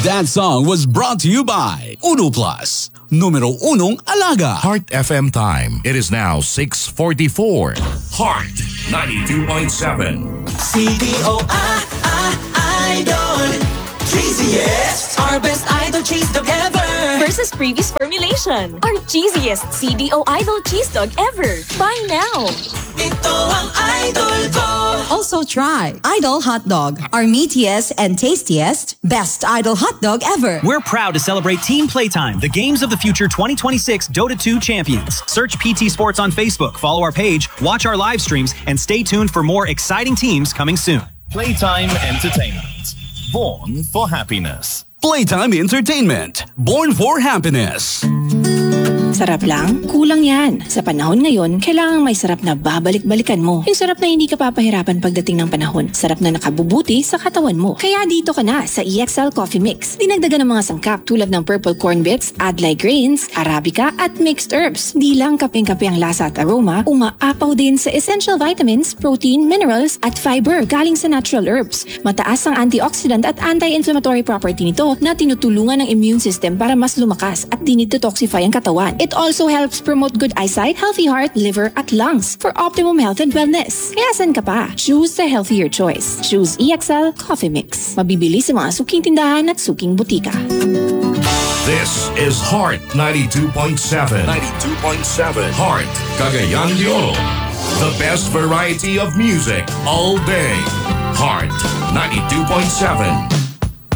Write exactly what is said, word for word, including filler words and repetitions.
That song was brought to you by Uno Plus, numero unong alaga. Heart F M time. It is now six forty-four. Heart ninety-two point seven. C D O I, I, Idol. Cheesiest, our best idol cheese dog ever. Versus previous formulation. Our cheesiest C D O Idol cheese dog ever. Buy now. Ito ang idol ko. Also try Idol Hot Dog, our meatiest and tastiest, best Idol hot dog ever. We're proud to celebrate Team Playtime, the Games of the Future twenty twenty-six Dota two champions. Search P T Sports on Facebook, follow our page, watch our live streams, and stay tuned for more exciting teams coming soon. Playtime Entertainment. Born for happiness. Playtime Entertainment, born for happiness. Sarap lang? Kulang yan. Sa panahon ngayon, kailangang may sarap na babalik-balikan mo. Yung sarap na hindi ka papahirapan pagdating ng panahon. Sarap na nakabubuti sa katawan mo. Kaya dito ka na sa E X L Coffee Mix. Dinagdagan ng mga sangkap tulad ng purple corn bits, adlai grains, arabica at mixed herbs. Di lang kapeng-kape ang lasa at aroma, umaapaw din sa essential vitamins, protein, minerals at fiber galing sa natural herbs. Mataas ang antioxidant at anti-inflammatory property nito na tinutulungan ng immune system para mas lumakas at dinitotoxify ang katawan. It also helps promote good eyesight, healthy heart, liver, at lungs for optimum health and wellness. Kaya saan ka pa? Choose the healthier choice. Choose E X L Coffee Mix. Mabibili sa mga suking tindahan at suking butika. This is Heart ninety-two point seven. ninety-two point seven. Heart, Cagayan de Oro. The best variety of music all day. Heart ninety-two point seven.